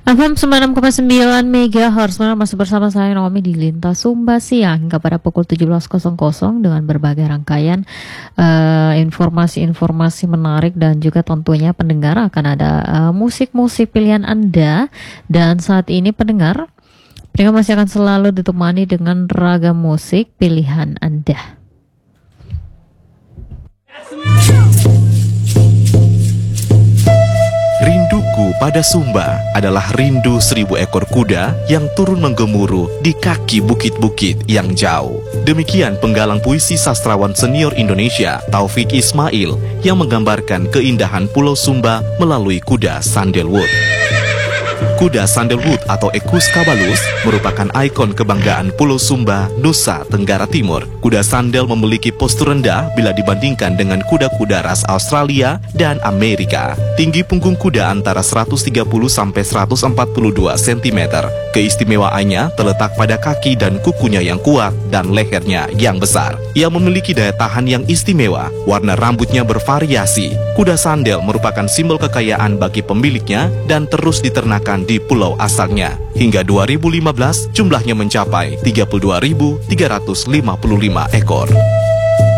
FM 96,9 MHz masih bersama saya Naomi di Lintas Sumba Siang hingga pada pukul 17.00 dengan berbagai rangkaian informasi-informasi menarik dan juga tentunya pendengar akan ada musik-musik pilihan Anda. Dan saat ini pendengar masih akan selalu ditemani dengan ragam musik pilihan Anda. Rinduku pada Sumba adalah rindu 1000 ekor kuda yang turun menggemuruh di kaki bukit-bukit yang jauh. Demikian penggalang puisi sastrawan senior Indonesia, Taufik Ismail, yang menggambarkan keindahan Pulau Sumba melalui kuda Sandalwood. Kuda Sandalwood atau Equus caballus merupakan ikon kebanggaan Pulau Sumba, Nusa Tenggara Timur. Kuda sandal memiliki postur rendah bila dibandingkan dengan kuda-kuda ras Australia dan Amerika. Tinggi punggung kuda antara 130 sampai 142 cm. Keistimewaannya terletak pada kaki dan kukunya yang kuat dan lehernya yang besar. Ia memiliki daya tahan yang istimewa. Warna rambutnya bervariasi. Kuda sandal merupakan simbol kekayaan bagi pemiliknya dan terus diternakan di pulau asalnya. Hingga 2015 jumlahnya mencapai 32.355 ekor.